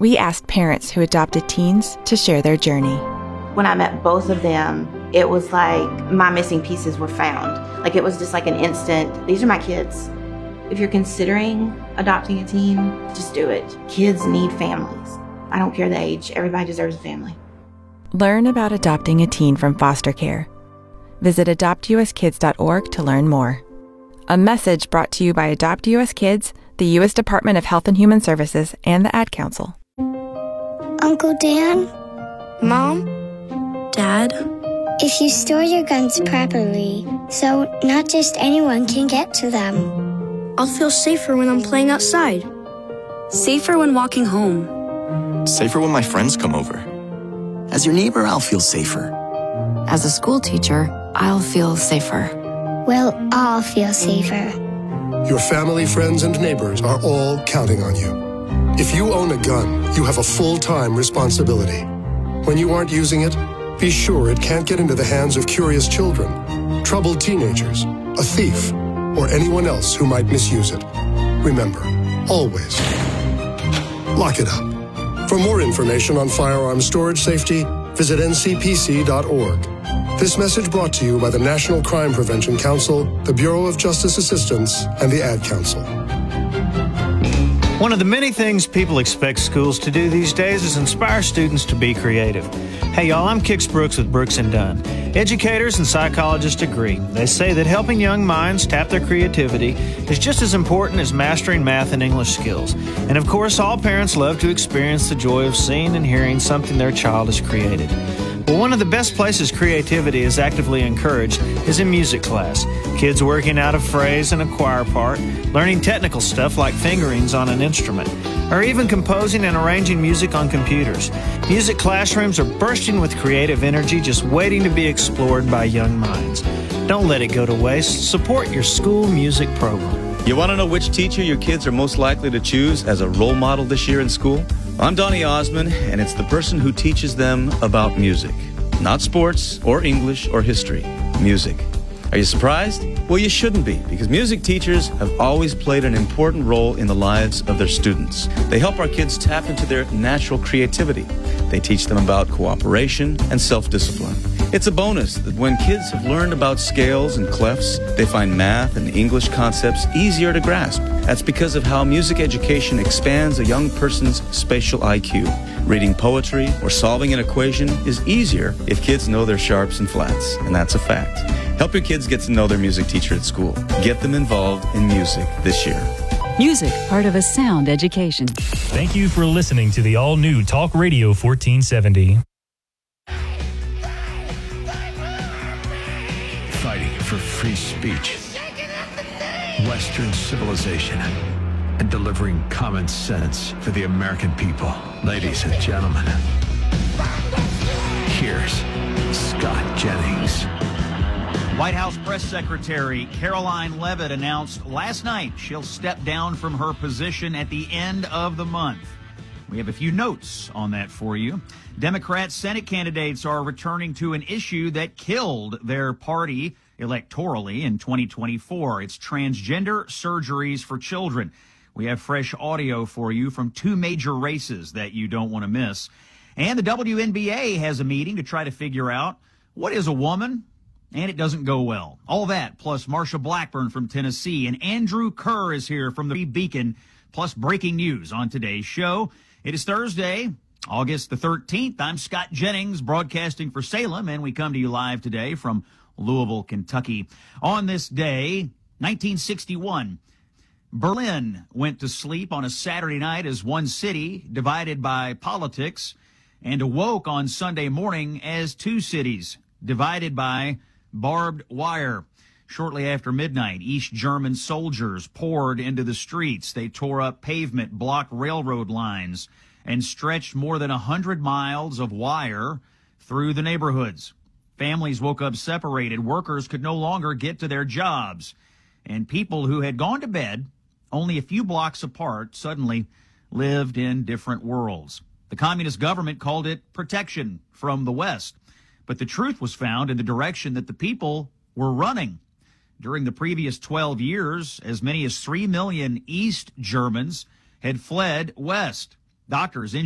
we asked parents who adopted teens to share their journey. When I met both of them, it was like my missing pieces were found. Like it was just like an instant, these are my kids. If you're considering adopting a teen, just do it. Kids need families. I don't care the age, everybody deserves a family. Learn about adopting a teen from foster care. Visit adoptuskids.org to learn more. A message brought to you by Adopt US Kids, the U.S. Department of Health and Human Services, and the Ad Council. Uncle Dan? Mom? Dad? If you store your guns properly, so not just anyone can get to them. I'll feel safer when I'm playing outside. Safer when walking home. Safer when my friends come over. As your neighbor, I'll feel safer. As a school teacher, I'll feel safer. We'll all feel safer. Your family, friends, and neighbors are all counting on you. If you own a gun, you have a full-time responsibility. When you aren't using it, be sure it can't get into the hands of curious children, troubled teenagers, a thief, or anyone else who might misuse it. Remember, always, lock it up. For more information on firearm storage safety, visit ncpc.org. This message brought to you by the National Crime Prevention Council, the Bureau of Justice Assistance, and the Ad Council. One of the many things people expect schools to do these days is inspire students to be creative. Hey y'all, I'm Kix Brooks with Brooks & Dunn. Educators and psychologists agree. They say that helping young minds tap their creativity is just as important as mastering math and English skills. And of course, all parents love to experience the joy of seeing and hearing something their child has created. Well, one of the best places creativity is actively encouraged is in music class. Kids working out a phrase in a choir part, learning technical stuff like fingerings on an instrument, or even composing and arranging music on computers. Music classrooms are bursting with creative energy just waiting to be explored by young minds. Don't let it go to waste. Support your school music program. You want to know which teacher your kids are most likely to choose as a role model this year in school? I'm Donnie Osmond, and it's the person who teaches them about music. Not sports, or English, or history. Music. Are you surprised? Well, you shouldn't be, because music teachers have always played an important role in the lives of their students. They help our kids tap into their natural creativity. They teach them about cooperation and self-discipline. It's a bonus that when kids have learned about scales and clefs, they find math and English concepts easier to grasp. That's because of how music education expands a young person's spatial IQ. Reading poetry or solving an equation is easier if kids know their sharps and flats, and that's a fact. Help your kids get to know their music teacher at school. Get them involved in music this year. Music, part of a sound education. Thank you for listening to the all-new Talk Radio 1470. Fighting for free speech, Western civilization, and delivering common sense for the American people. Ladies and gentlemen, here's Scott Jennings. White House Press Secretary Caroline Leavitt announced last night she'll step down from her position at the end of the month. We have a few notes on that for you. Democrat Senate candidates are returning to an issue that killed their party electorally in 2024. It's transgender surgeries for children. We have fresh audio for you from two major races that you don't want to miss. And the WNBA has a meeting to try to figure out what is a woman, and it doesn't go well. All that, plus Marsha Blackburn from Tennessee, and Andrew Kerr is here from the Beacon, plus breaking news on today's show. It is Thursday, August the 13th. I'm Scott Jennings, broadcasting for Salem, and we come to you live today from Louisville, Kentucky. On this day, 1961, Berlin went to sleep on a Saturday night as one city divided by politics, and awoke on Sunday morning as two cities divided by barbed wire. Shortly after midnight, East German soldiers poured into the streets. They tore up pavement, blocked railroad lines, and stretched more than 100 miles of wire through the neighborhoods. Families woke up separated. Workers could no longer get to their jobs. And people who had gone to bed only a few blocks apart suddenly lived in different worlds. The communist government called it protection from the West. But the truth was found in the direction that the people were running. During the previous 12 years, as many as 3 million East Germans had fled west. Doctors,